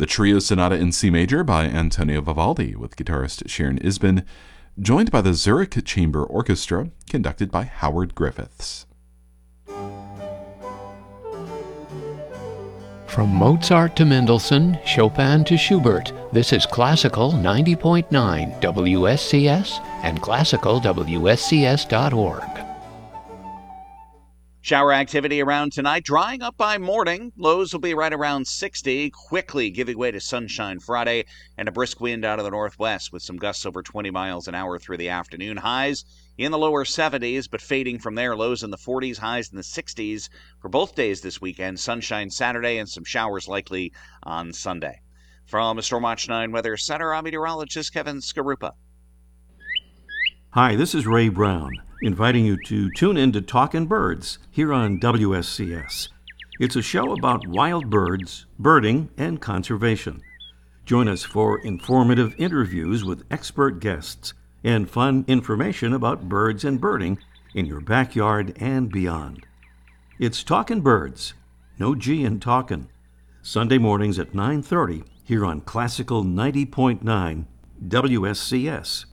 The Trio Sonata in C Major by Antonio Vivaldi with guitarist Sharon Isbin, joined by the Zurich Chamber Orchestra, conducted by Howard Griffiths. From Mozart to Mendelssohn, Chopin to Schubert, this is Classical 90.9 WSCS and classicalwscs.org. Shower activity around tonight, drying up by morning. Lows will be right around 60, quickly giving way to sunshine Friday and a brisk wind out of the northwest with some gusts over 20 miles an hour through the afternoon. Highs in the lower 70s, but fading from there. Lows in the 40s, highs in the 60s for both days this weekend. Sunshine Saturday and some showers likely on Sunday. From the Storm Watch 9 Weather Center, I'm meteorologist Kevin Skarupa. Hi, this is Ray Brown, inviting you to tune in to Talkin' Birds here on WSCS. It's a show about wild birds, birding, and conservation. Join us for informative interviews with expert guests and fun information about birds and birding in your backyard and beyond. It's Talkin' Birds, no G in talkin', Sunday mornings at 9:30 here on Classical 90.9 WSCS.